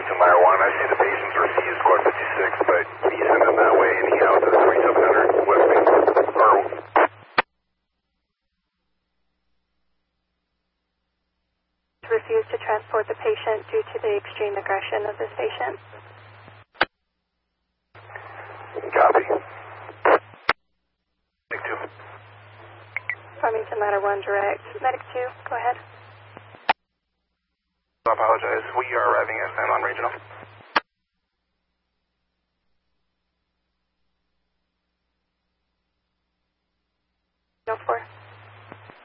to Mire 1. I see the patient's refused Squad 56, but can you send him that way and he out to 3700 West Main? Or... Refuse to transport the patient due to the extreme aggression of this patient. Copy. Medic 2. Farmington Ladder 1 direct. Medic 2, go ahead. I apologize. We are arriving at San Juan Regional.